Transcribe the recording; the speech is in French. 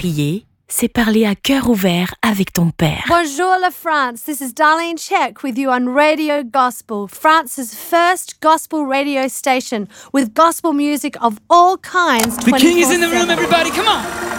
Prier, c'est parler à cœur ouvert avec ton père. Bonjour la France, this is Darlene Check with you on Radio Gospel, France's first gospel radio station with gospel music of all kinds. The king is in the room, everybody, come on!